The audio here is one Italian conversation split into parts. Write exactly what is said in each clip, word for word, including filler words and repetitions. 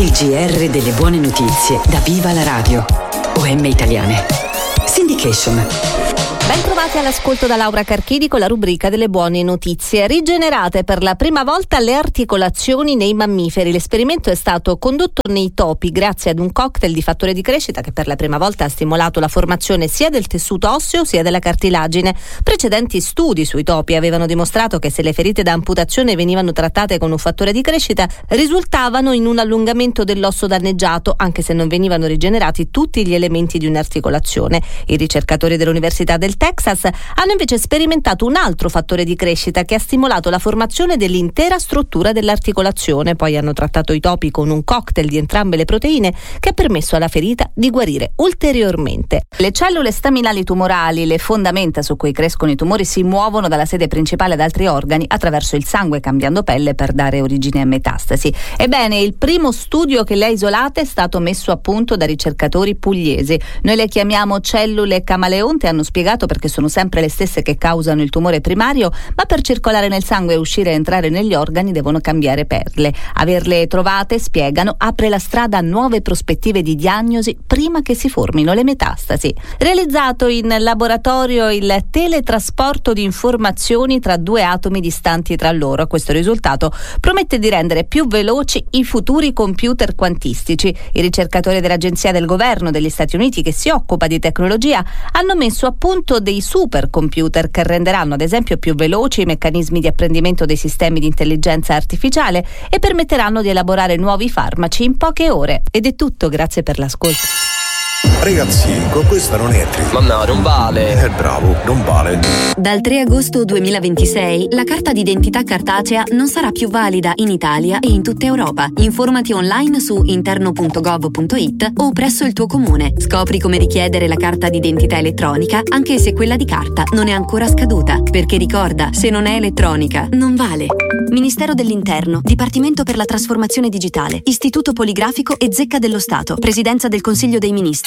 Il G R delle buone notizie da Viva la Radio. O M Italiane. Syndication. Ben trovati all'ascolto da Laura Carchidi con la rubrica delle buone notizie. Rigenerate per la prima volta le articolazioni nei mammiferi. L'esperimento è stato condotto nei topi grazie ad un cocktail di fattore di crescita che per la prima volta ha stimolato la formazione sia del tessuto osseo sia della cartilagine. Precedenti studi sui topi avevano dimostrato che se le ferite da amputazione venivano trattate con un fattore di crescita risultavano in un allungamento dell'osso danneggiato, anche se non venivano rigenerati tutti gli elementi di un'articolazione. I ricercatori dell'Università del Texas hanno invece sperimentato un altro fattore di crescita che ha stimolato la formazione dell'intera struttura dell'articolazione. Poi hanno trattato i topi con un cocktail di entrambe le proteine che ha permesso alla ferita di guarire ulteriormente. Le cellule staminali tumorali, le fondamenta su cui crescono i tumori, si muovono dalla sede principale ad altri organi attraverso il sangue, cambiando pelle per dare origine a metastasi. Ebbene, il primo studio che le ha isolate è stato messo a punto da ricercatori pugliesi. Noi le chiamiamo cellule camaleonte, hanno spiegato, perché sono sempre le stesse che causano il tumore primario, ma per circolare nel sangue e uscire e entrare negli organi devono cambiare perle. Averle trovate, spiegano, apre la strada a nuove prospettive di diagnosi prima che si formino le metastasi. Realizzato in laboratorio il teletrasporto di informazioni tra due atomi distanti tra loro. Questo risultato promette di rendere più veloci i futuri computer quantistici. I ricercatori dell'Agenzia del Governo degli Stati Uniti, che si occupa di tecnologia, hanno messo a punto dei supercomputer che renderanno ad esempio più veloci i meccanismi di apprendimento dei sistemi di intelligenza artificiale e permetteranno di elaborare nuovi farmaci in poche ore. Ed è tutto, grazie per l'ascolto. Ragazzi, con questa non entri. Ma no, non vale. Eh, bravo, non vale. Dal tre agosto duemilaventisei la carta d'identità cartacea non sarà più valida in Italia e in tutta Europa. Informati online su interno punto gov punto it o presso il tuo comune. Scopri come richiedere la carta d'identità elettronica anche se quella di carta non è ancora scaduta. Perché ricorda, se non è elettronica, non vale. Ministero dell'Interno, Dipartimento per la Trasformazione Digitale, Istituto Poligrafico e Zecca dello Stato, Presidenza del Consiglio dei Ministri.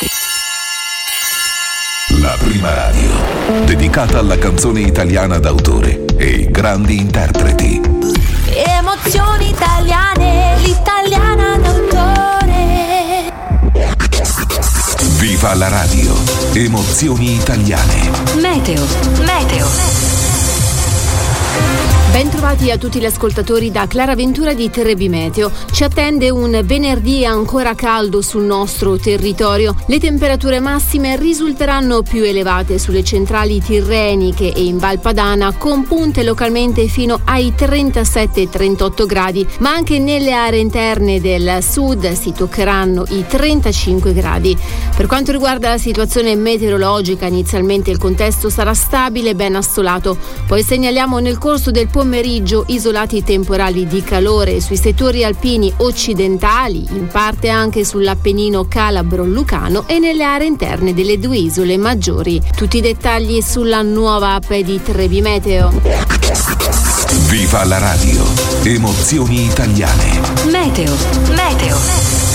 La prima radio, dedicata alla canzone italiana d'autore e ai grandi interpreti. Emozioni italiane, l'italiana d'autore. Viva la radio, emozioni italiane. Meteo, meteo. Ben trovati a tutti gli ascoltatori da Clara Ventura di Trebi Meteo. Ci attende un venerdì ancora caldo sul nostro territorio. Le temperature massime risulteranno più elevate sulle centrali tirreniche e in Val Padana, con punte localmente fino ai trentasette trentotto gradi, ma anche nelle aree interne del sud si toccheranno i trentacinque gradi. Per quanto riguarda la situazione meteorologica, inizialmente il contesto sarà stabile e ben assolato. Poi segnaliamo nel corso del pomeriggio pomeriggio isolati temporali di calore sui settori alpini occidentali, in parte anche sull'Appennino calabro-lucano e nelle aree interne delle due isole maggiori. Tutti i dettagli sulla nuova app di Trebi Meteo. Viva la radio, emozioni italiane. Meteo, meteo.